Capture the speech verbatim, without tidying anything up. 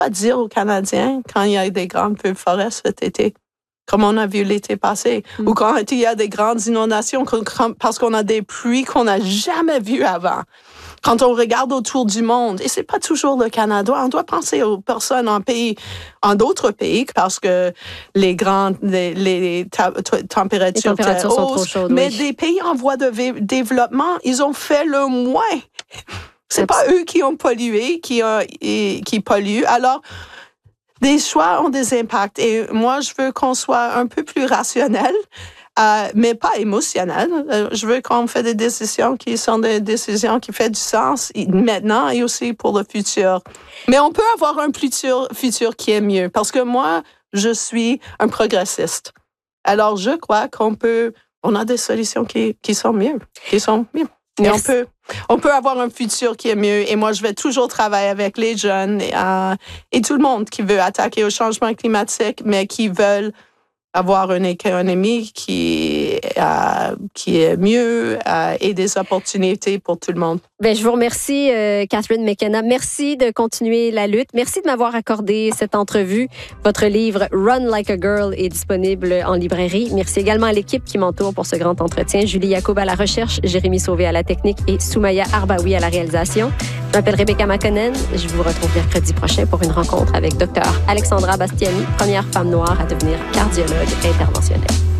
pas dire aux Canadiens quand il y a des grands feux de forêt cet été, comme on a vu l'été passé, mm. ou quand il y a des grandes inondations parce qu'on a des pluies qu'on n'a jamais vues avant. Quand on regarde autour du monde, et c'est pas toujours le Canada, on doit penser aux personnes en pays, en d'autres pays, parce que les grandes, les, les ta, ta, températures, les températures sont trop chaudes. Mais oui. des pays en voie de v- développement, ils ont fait le moins. C'est pas eux qui ont pollué, qui ont, et, qui polluent. Alors, des choix ont des impacts. Et moi, je veux qu'on soit un peu plus rationnel. Euh, mais pas émotionnel. Euh, je veux qu'on fait des décisions qui sont des décisions qui font du sens maintenant et aussi pour le futur. Mais on peut avoir un futur, futur qui est mieux parce que moi, je suis un progressiste. Alors, je crois qu'on peut, on a des solutions qui, qui sont mieux, qui sont mieux. Et on peut, on peut avoir un futur qui est mieux. Et moi, je vais toujours travailler avec les jeunes et, euh, et tout le monde qui veut attaquer au changement climatique, mais qui veulent avoir une économie qui, euh, qui est mieux euh, et des opportunités pour tout le monde. Bien, je vous remercie, euh, Catherine McKenna. Merci de continuer la lutte. Merci de m'avoir accordé cette entrevue. Votre livre « Run like a girl » est disponible en librairie. Merci également à l'équipe qui m'entoure pour ce grand entretien. Julie Yacoub à la recherche, Jérémy Sauvé à la technique et Soumaya Arbaoui à la réalisation. Je m'appelle Rebecca Makonnen. Je vous retrouve mercredi prochain pour une rencontre avec Dr Alexandra Bastiani, première femme noire à devenir cardiologue interventionnelle.